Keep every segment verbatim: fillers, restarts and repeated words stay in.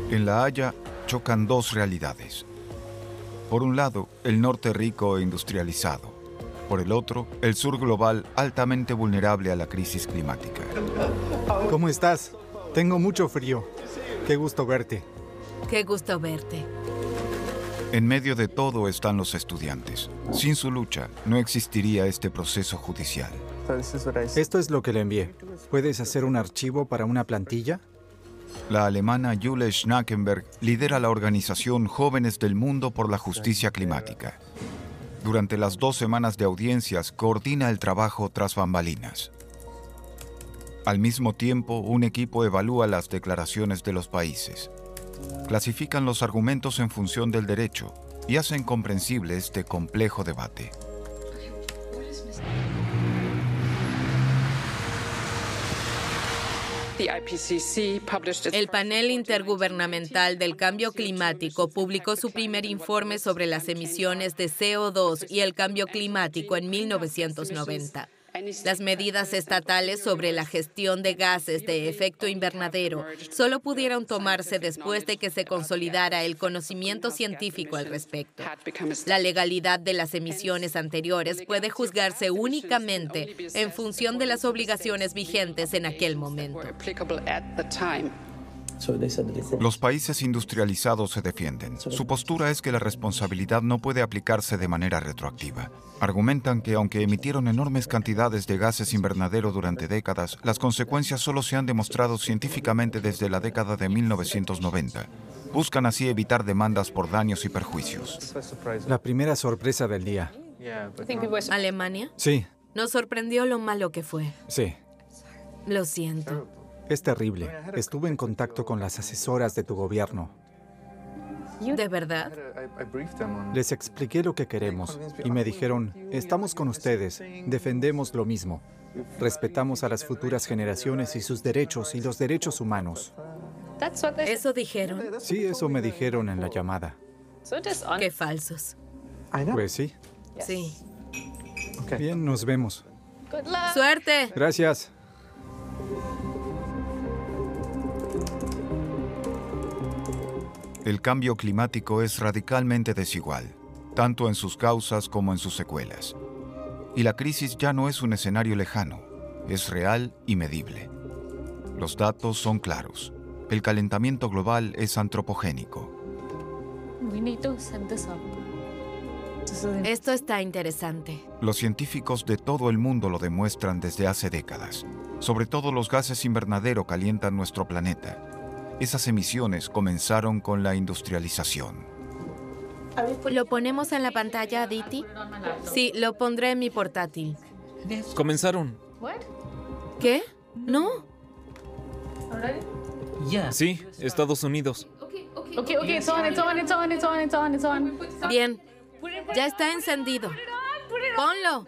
En La Haya chocan dos realidades. Por un lado, el norte rico e industrializado. Por el otro, el sur global altamente vulnerable a la crisis climática. ¿Cómo estás? Tengo mucho frío. Qué gusto verte. Qué gusto verte. En medio de todo están los estudiantes. Sin su lucha, no existiría este proceso judicial. Esto es lo que le envié. ¿Puedes hacer un archivo para una plantilla? La alemana Jule Schnackenberg lidera la organización Jóvenes del Mundo por la Justicia Climática. Durante las dos semanas de audiencias, coordina el trabajo tras bambalinas. Al mismo tiempo, un equipo evalúa las declaraciones de los países. Clasifican los argumentos en función del derecho y hacen comprensible este complejo debate. El panel intergubernamental del cambio climático publicó su primer informe sobre las emisiones de C O dos y el cambio climático en mil novecientos noventa. Las medidas estatales sobre la gestión de gases de efecto invernadero solo pudieron tomarse después de que se consolidara el conocimiento científico al respecto. La legalidad de las emisiones anteriores puede juzgarse únicamente en función de las obligaciones vigentes en aquel momento. Los países industrializados se defienden. Su postura es que la responsabilidad no puede aplicarse de manera retroactiva. Argumentan que aunque emitieron enormes cantidades de gases invernadero durante décadas, las consecuencias solo se han demostrado científicamente desde la década de mil novecientos noventa. Buscan así evitar demandas por daños y perjuicios. La primera sorpresa del día. ¿Alemania? Sí, Nos sorprendió lo malo que fue. sí. Lo siento. Es terrible. Estuve en contacto con las asesoras de tu gobierno. ¿De verdad? Les expliqué lo que queremos y me dijeron, estamos con ustedes, defendemos lo mismo. Respetamos a las futuras generaciones y sus derechos y los derechos humanos. ¿Eso dijeron? Sí, eso me dijeron en la llamada. Qué falsos. Pues sí. Sí. Bien, nos vemos. ¡Suerte! Gracias. El cambio climático es radicalmente desigual, tanto en sus causas como en sus secuelas. Y la crisis ya no es un escenario lejano, es real y medible. Los datos son claros. El calentamiento global es antropogénico. Esto está interesante. Los científicos de todo el mundo lo demuestran desde hace décadas. Sobre todo los gases invernadero calientan nuestro planeta. Esas emisiones comenzaron con la industrialización. ¿Lo ponemos en la pantalla, Aditi? Sí, lo pondré en mi portátil. Comenzaron. ¿Qué? ¿No? Sí, Estados Unidos. Bien. Ya está encendido. ¡Ponlo!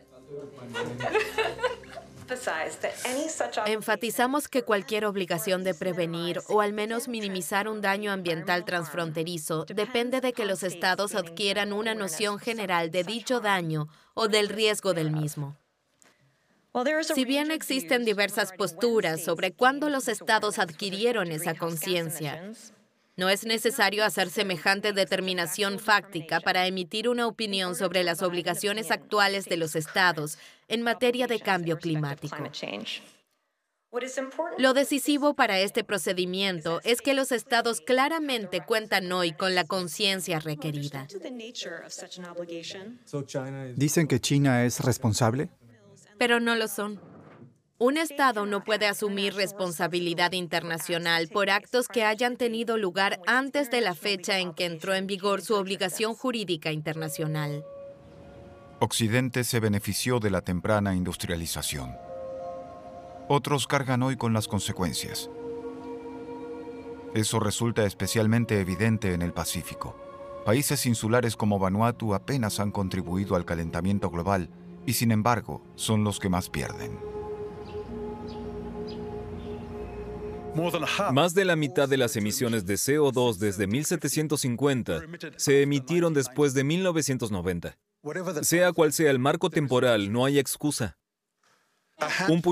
Enfatizamos que cualquier obligación de prevenir o al menos minimizar un daño ambiental transfronterizo depende de que los estados adquieran una noción general de dicho daño o del riesgo del mismo. Si bien existen diversas posturas sobre cuándo los estados adquirieron esa conciencia, no es necesario hacer semejante determinación fáctica para emitir una opinión sobre las obligaciones actuales de los estados en materia de cambio climático. Lo decisivo para este procedimiento es que los estados claramente cuentan hoy con la conciencia requerida. ¿Dicen que China es responsable? Pero no lo son. Un Estado no puede asumir responsabilidad internacional por actos que hayan tenido lugar antes de la fecha en que entró en vigor su obligación jurídica internacional. Occidente se benefició de la temprana industrialización. Otros cargan hoy con las consecuencias. Eso resulta especialmente evidente en el Pacífico. Países insulares como Vanuatu apenas han contribuido al calentamiento global y, sin embargo, son los que más pierden. Más de la mitad de las emisiones de C O dos desde mil setecientos cincuenta se emitieron después de mil novecientos noventa. Sea cual sea el marco temporal, no hay excusa. Un